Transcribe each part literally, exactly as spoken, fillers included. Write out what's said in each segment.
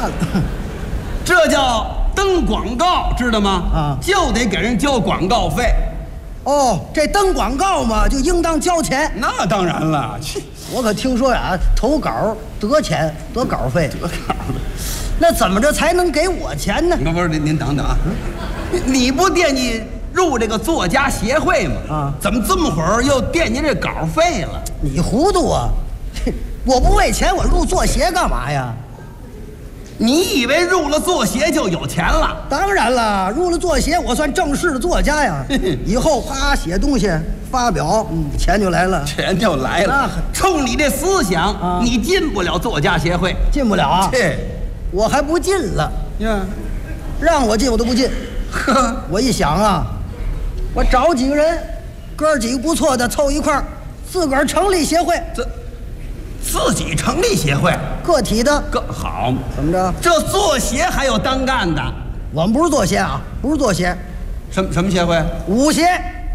了。 这叫登广告，知道吗？ 啊， 就得给人交广告费。 哦，这登广告嘛，就应当交钱。 那当然了，去， 我可听说呀，投稿得钱，得稿费。 得稿了。 那怎么着才能给我钱呢？ 不不是，您您等等啊，你不惦记入这个作家协会吗？ 啊， 怎么这么会儿又惦记这稿费了？ 你糊涂啊！我不为钱，我入作协干嘛呀？ 你以为入了作协就有钱了？ 当然了，入了作协，我算正式的作家呀。以后啪写东西发表，嗯，钱就来了。 钱就来了。冲你这思想，啊，你进不了作家协会， 进不了啊。 对， 我还不进了呀， 让我进我都不进。呵，我一想啊，我找几个人，哥几个不错的凑一块儿，自个儿成立协会。 这。自己成立协会， 个体的个好， 怎么着？ 这作协还有单干的？ 我们不是作协啊，不是作协， 什么什么协会？ 舞协。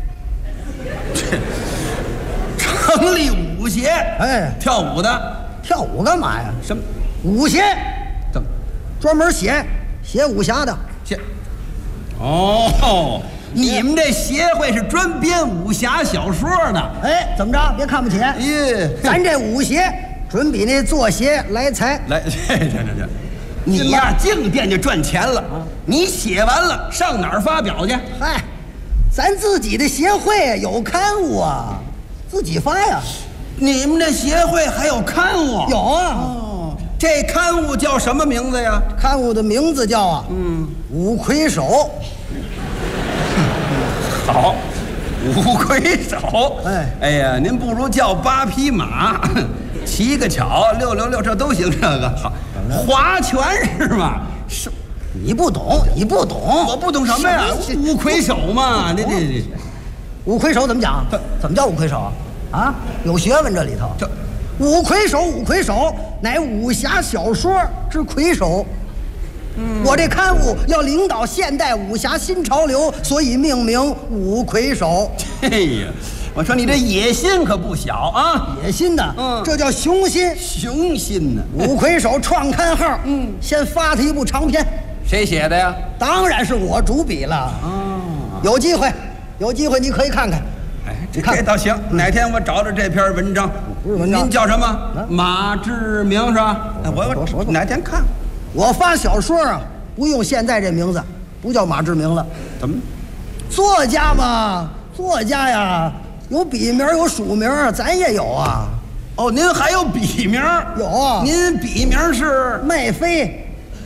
成立舞协？ 哎， 跳舞的？ 跳舞干嘛呀？ 什么？ 舞协？ 怎么？ 专门写写武侠的。 写？哦。你们这协会是专编武侠小说的？ 哎，怎么着？别看不起。 耶， 咱这武协准比那作协来财。 来，这这这这，你呀，净惦记赚钱了。啊，你写完了上哪儿发表去？ 嗨，咱自己的协会有刊物啊，自己发呀。 你们这协会还有刊物？ 有啊。 哦，这刊物叫什么名字呀？ 刊物的名字叫啊，嗯，五魁首。 好，五魁首。哎哎呀，您不如叫八匹马，骑个巧，六六六，这都行。这个好，划拳是吗？是， 你不懂，你不懂， 我不懂什么呀？五魁首嘛，这这这， 五魁首怎么讲？怎么叫五魁首啊？啊，有学问这里头。这五魁首，五魁首乃武侠小说之魁首。嗯，我这刊物要领导现代武侠新潮流，所以命名五魁首。 哎呀，我说你这野心可不小啊！ 野心的，嗯，这叫雄心。 雄心呢？ 五魁首创刊号，嗯，先发他一部长篇。 谁写的呀？ 当然是我主笔了。哦，有机会，有机会你可以看看。 哎，这这倒行。哪天我找找这篇文章。 不是文章， 您叫什么？啊、马志明是吧？哎，我我我哪天看。 我发小说啊，不用现在这名字，不叫马志明了。 怎么？ 作家嘛，作家呀，有笔名有署名，咱也有啊。 哦，您还有笔名？ 有啊。 您笔名是麦飞，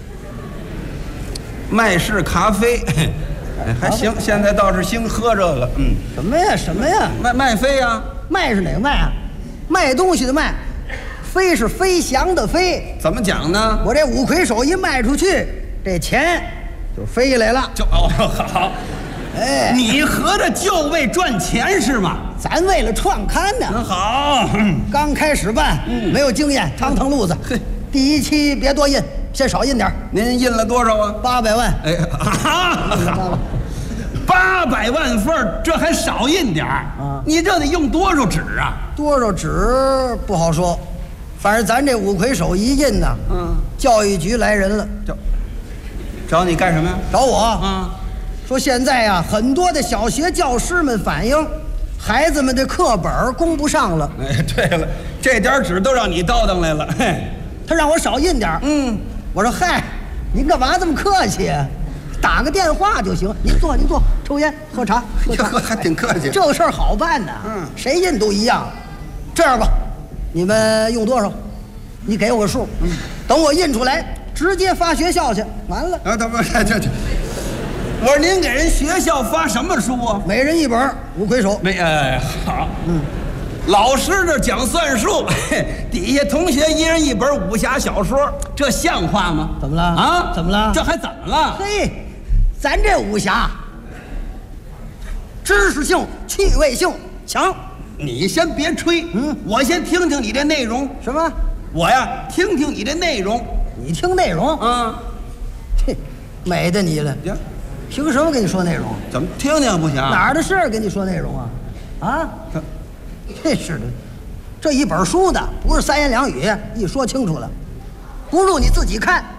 麦氏咖啡。哎，还行，现在倒是兴喝这个。嗯， 什么呀？什么呀？ 麦麦飞呀？ 麦是哪个麦啊？卖东西的卖。飞是飞翔的飞， 怎么讲呢？ 我这五魁首一卖出去，这钱就飞来了。 就哦好，哎，你合着就为赚钱是吗？ 咱为了创刊呢。 嗯，好， 刚开始办，嗯，没有经验，趟趟路子。嘿，第一期别多印，先少印点。 您印了多少啊？ 八百万。 哎，啊，八百万份，这还少印点儿啊？你这得用多少纸啊？ 多少纸不好说。反正咱这五魁首一印呢，嗯，教育局来人了， 找找你干什么呀？ 找我啊，嗯，说现在呀，很多的小学教师们反映，孩子们的课本供不上了。 哎，对了，这点纸都让你叨叨来了。嘿， 他让我少印点。嗯，我说嗨，您干嘛这么客气啊？打个电话就行。您坐，您坐，抽烟喝茶。喝茶还挺客气。 这个事儿好办的，嗯，谁印都一样。这样吧。你们用多少？你给我个数，嗯，等我印出来，直接发学校去。完了啊，他不这这，我说您给人学校发什么书啊？ 每人一本五魁首。 没哎好，嗯，老师这讲算术，底下同学一人一本武侠小说，这像话吗？ 怎么了啊？ 怎么了？ 这还怎么了？ 嘿，咱这武侠，知识性、趣味性强。 你先别吹，嗯，我先听听你这内容。 什么？ 我呀，听听你这内容。 你听内容？ 嗯， 嘿，美的你了呀！凭什么跟你说内容？ 怎么听听不行？ 哪儿的事儿跟你说内容啊？啊，这是的，这一本书的不是三言两语一说清楚了，不如你自己看，